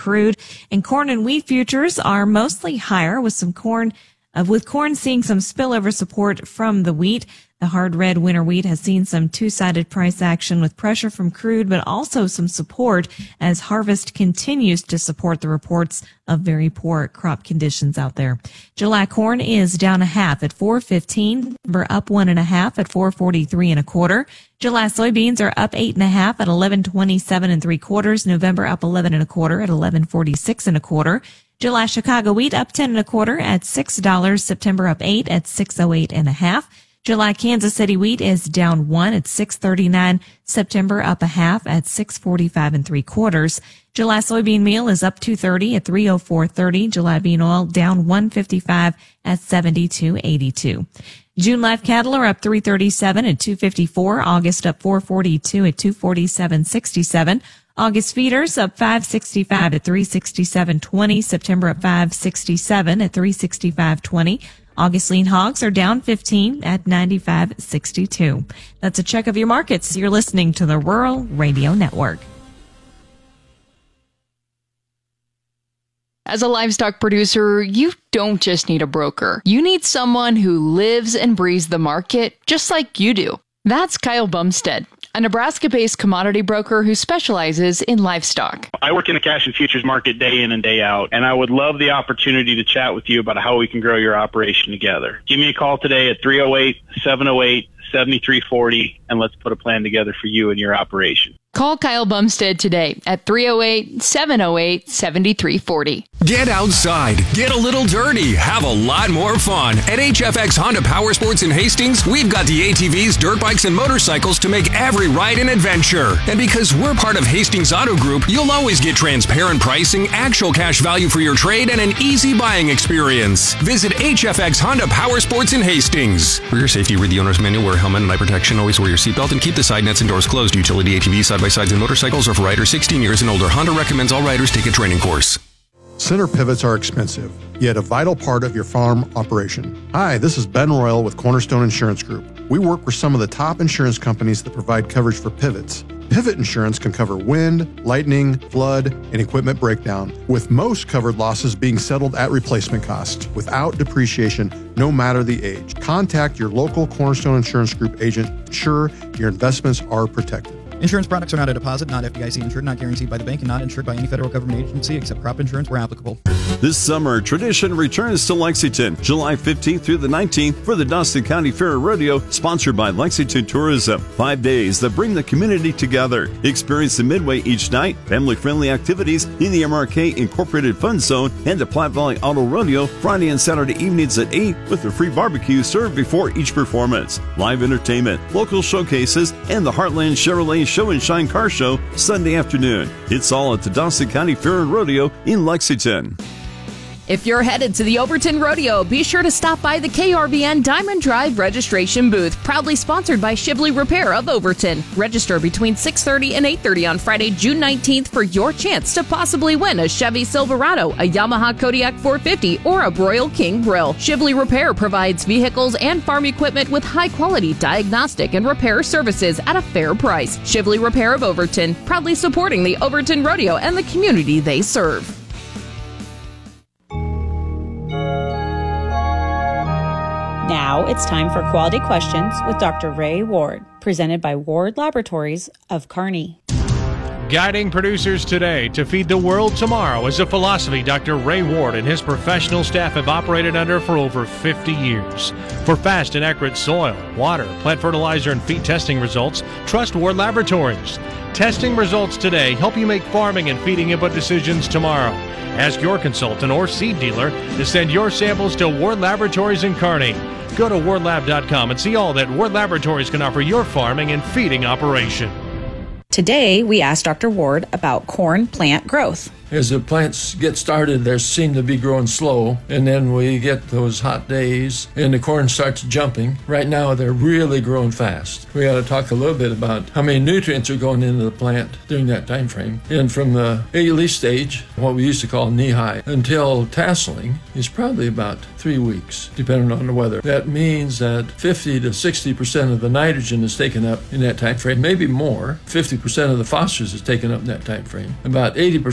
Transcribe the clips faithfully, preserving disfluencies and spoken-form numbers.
crude. And corn and wheat futures are mostly higher, with some corn, uh, with corn seeing some spillover support from the wheat. The hard red winter wheat has seen some two-sided price action with pressure from crude, but also some support as harvest continues to support the reports of very poor crop conditions out there. July corn is down a half at four fifteen. November up one and a half at four forty-three and a quarter. July soybeans are up eight and a half at eleven twenty-seven and three quarters. November up eleven and a quarter at eleven forty-six and a quarter. July Chicago wheat up ten and a quarter at six dollars. September up eight at six oh eight and a half. July Kansas City wheat is down one at six thirty-nine. September up a half at six forty-five and three quarters. July soybean meal is up two thirty at three oh four thirty. July bean oil down one fifty-five at seventy-two eighty-two. June live cattle are up three thirty-seven at two fifty-four. August up four forty-two at two forty-seven sixty-seven. August feeders up five sixty-five at three sixty-seven twenty. September up five sixty-seven at three sixty-five twenty. August lean hogs are down fifteen at ninety-five sixty-two. That's a check of your markets. You're listening to the Rural Radio Network. As a livestock producer, you don't just need a broker. You need someone who lives and breathes the market just like you do. That's Kyle Bumstead, a Nebraska-based commodity broker who specializes in livestock. I work in the cash and futures market day in and day out, and I would love the opportunity to chat with you about how we can grow your operation together. Give me a call today at three oh eight, seven oh eight, seven three four oh, and let's put a plan together for you and your operation. Call Kyle Bumstead today at three oh eight, seven oh eight, seven three four oh. Get outside, get a little dirty, have a lot more fun. At H F X Honda Power Sports in Hastings, we've got the A T Vs, dirt bikes, and motorcycles to make every ride an adventure. And because we're part of Hastings Auto Group, you'll always get transparent pricing, actual cash value for your trade, and an easy buying experience. Visit H F X Honda Power Sports in Hastings. For your safety, read the owner's manual, wear a helmet and eye protection, always wear your seatbelt, and keep the side nets and doors closed. Utility A T Vs, side-by-sides, and motorcycles are for riders sixteen years and older. Honda recommends all riders take a training course. Center pivots are expensive, yet a vital part of your farm operation. Hi, this is Ben Royal with Cornerstone Insurance Group. We work with some of the top insurance companies that provide coverage for pivots. Pivot insurance can cover wind, lightning, flood, and equipment breakdown, with most covered losses being settled at replacement cost, without depreciation, no matter the age. Contact your local Cornerstone Insurance Group agent to ensure your investments are protected. Insurance products are not a deposit, not F D I C insured, not guaranteed by the bank, and not insured by any federal government agency except crop insurance where applicable. This summer, Tradition returns to Lexington, July fifteenth through the nineteenth for the Dawson County Fair and Rodeo, sponsored by Lexington Tourism. Five days that bring the community together. Experience the Midway each night, family-friendly activities in the M R K Incorporated Fun Zone, and the Platte Valley Auto Rodeo Friday and Saturday evenings at eight with a free barbecue served before each performance. Live entertainment, local showcases, and the Heartland Chevrolet Show and Shine Car Show Sunday afternoon. It's all at the Dawson County Fair and Rodeo in Lexington. If you're headed to the Overton Rodeo, be sure to stop by the K R B N Diamond Drive registration booth, proudly sponsored by Shibley Repair of Overton. Register between six thirty and eight thirty on Friday, June nineteenth for your chance to possibly win a Chevy Silverado, a Yamaha Kodiak four fifty, or a Broil King grill. Shibley Repair provides vehicles and farm equipment with high-quality diagnostic and repair services at a fair price. Shibley Repair of Overton, proudly supporting the Overton Rodeo and the community they serve. Now it's time for Quality Questions with Doctor Ray Ward, presented by Ward Laboratories of Kearney. Guiding producers today to feed the world tomorrow is a philosophy Doctor Ray Ward and his professional staff have operated under for over fifty years. For fast and accurate soil, water, plant fertilizer, and feed testing results, trust Ward Laboratories. Testing results today help you make farming and feeding input decisions tomorrow. Ask your consultant or seed dealer to send your samples to Ward Laboratories in Kearney. Go to ward lab dot com and see all that Ward Laboratories can offer your farming and feeding operation. Today, we asked Doctor Ward about corn plant growth. As the plants get started, they seem to be growing slow, and then we get those hot days, and the corn starts jumping. Right now, they're really growing fast. We ought to talk a little bit about how many nutrients are going into the plant during that time frame. And from the early stage, what we used to call knee-high, until tasseling is probably about three weeks, depending on the weather. That means that fifty to sixty percent of the nitrogen is taken up in that time frame, maybe more. fifty percent of the phosphorus is taken up in that time frame. About eighty percent of the potassium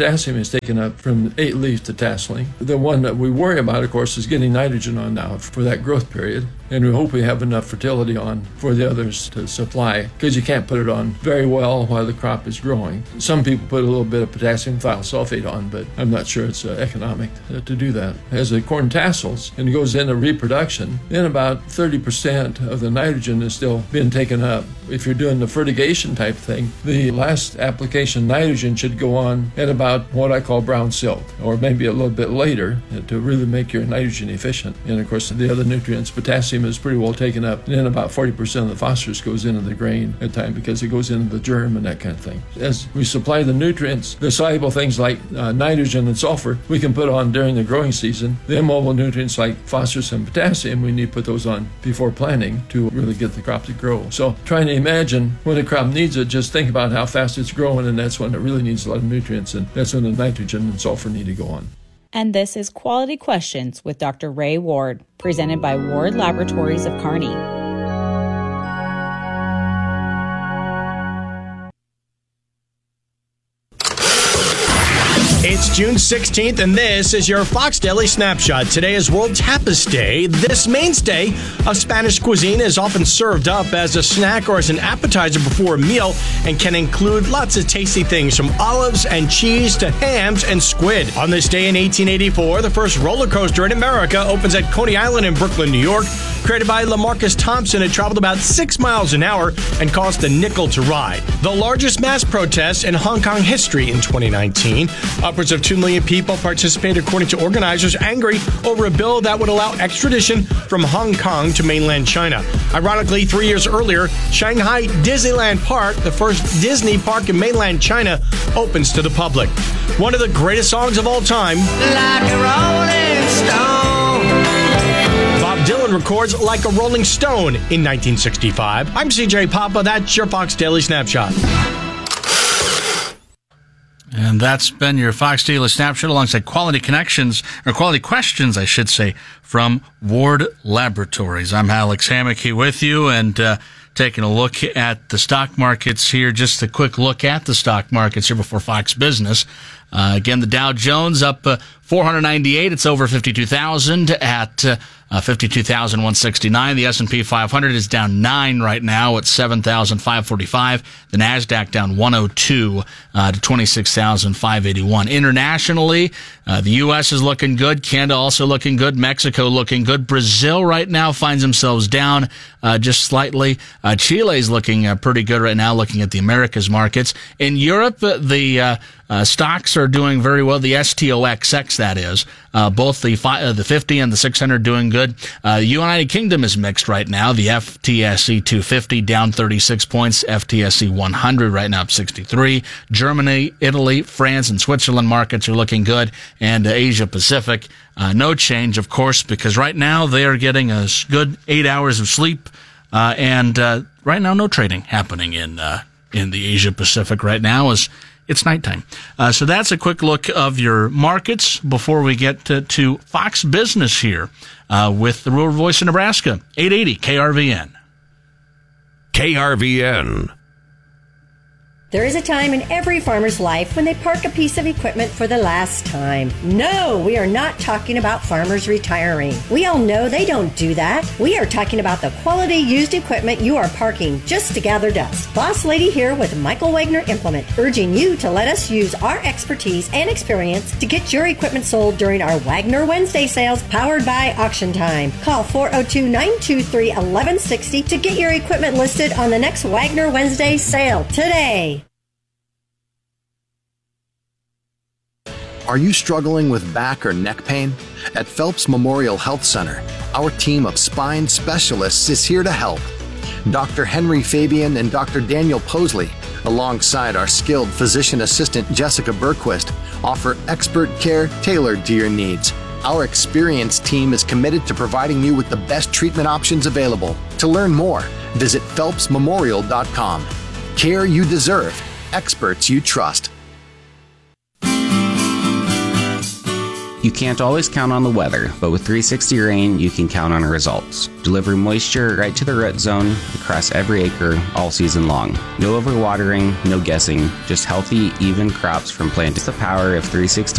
potassium is taken up from eight leaf to tasseling. The one that we worry about, of course, is getting nitrogen on now for that growth period. And we hope we have enough fertility on for the others to supply, because you can't put it on very well while the crop is growing. Some people put a little bit of potassium thiosulfate on, but I'm not sure it's uh, economic to, to do that. As the corn tassels and goes into reproduction, then about thirty percent of the nitrogen is still being taken up. If you're doing the fertigation type thing, the last application nitrogen should go on at about what I call brown silk, or maybe a little bit later, to really make your nitrogen efficient. And of course, the other nutrients, potassium is pretty well taken up. And then about forty percent of the phosphorus goes into the grain at time because it goes into the germ and that kind of thing. As we supply the nutrients, the soluble things like uh, nitrogen and sulfur, we can put on during the growing season. The immobile nutrients like phosphorus and potassium, we need to put those on before planting to really get the crop to grow. So trying to imagine when a crop needs it, just think about how fast it's growing, and that's when it really needs a lot of nutrients, and that's when the nitrogen and sulfur need to go on. And this is Quality Questions with Doctor Ray Ward, presented by Ward Laboratories of Kearney. It's June sixteenth, and this is your Fox Daily Snapshot. Today is World Tapas Day. This mainstay of Spanish cuisine is often served up as a snack or as an appetizer before a meal and can include lots of tasty things from olives and cheese to hams and squid. On this day in eighteen eighty-four, the first roller coaster in America opens at Coney Island in Brooklyn, New York. Created by LaMarcus Thompson, it traveled about six miles an hour and cost a nickel to ride. The largest mass protest in Hong Kong history in twenty nineteen. Upwards of two million people participated, according to organizers, angry over a bill that would allow extradition from Hong Kong to mainland China. Ironically, three years earlier, Shanghai Disneyland Park, the first Disney park in mainland China, opens to the public. One of the greatest songs of all time, Like a Rolling Stone. Bob Dylan records Like a Rolling Stone in nineteen sixty-five. I'm C J Papa. That's your Fox Daily Snapshot. And that's been your Fox Daily Snapshot alongside Quality Connections, or Quality Questions, I should say, from Ward Laboratories. I'm Alex Hammock here with you, and uh, taking a look at the stock markets here. Just a quick look at the stock markets here before Fox Business. Uh, again, the Dow Jones up uh, four hundred ninety-eight. It's over fifty-two thousand at uh, uh, fifty-two thousand one hundred sixty-nine. The S and P five hundred is down nine right now at seven thousand five hundred forty-five. The NASDAQ down one oh two uh, to twenty-six thousand five hundred eighty-one. Internationally, uh, the U S is looking good. Canada also looking good. Mexico looking good. Brazil right now finds themselves down uh, just slightly. Uh, Chile is looking uh, pretty good right now, looking at the Americas markets. In Europe, uh, the uh, uh, stocks are doing very well. The S T O X X, that is. Uh, both the fi- uh, the fifty and the six hundred doing good. Uh, the United Kingdom is mixed right now. The F T S E two fifty down thirty-six points. F T S E one hundred right now up sixty-three. Germany, Italy, France, and Switzerland markets are looking good. And uh, Asia Pacific, uh, no change, of course, because right now they are getting a good eight hours of sleep. Uh, and uh, right now, no trading happening in uh, in the Asia Pacific right now as it's nighttime. Uh, so that's a quick look of your markets before we get to, to Fox Business here uh, with the Rural Voice of Nebraska, eight eighty K R V N. K R V N. There is a time in every farmer's life when they park a piece of equipment for the last time. No, we are not talking about farmers retiring. We all know they don't do that. We are talking about the quality used equipment you are parking just to gather dust. Boss Lady here with Michael Wagner Implement, urging you to let us use our expertise and experience to get your equipment sold during our Wagner Wednesday sales powered by Auction Time. Call four oh two, nine two three, one one six oh to get your equipment listed on the next Wagner Wednesday sale today. Are you struggling with back or neck pain? At Phelps Memorial Health Center, our team of spine specialists is here to help. Doctor Henry Fabian and Doctor Daniel Posley, alongside our skilled physician assistant Jessica Berquist, offer expert care tailored to your needs. Our experienced team is committed to providing you with the best treatment options available. To learn more, visit phelps memorial dot com. Care you deserve, experts you trust. You You can't always count on the weather, but with three sixty Rain, you can count on results. Deliver moisture right to the root zone across every acre all season long. No overwatering, no guessing, just healthy, even crops from planting. The power of three sixty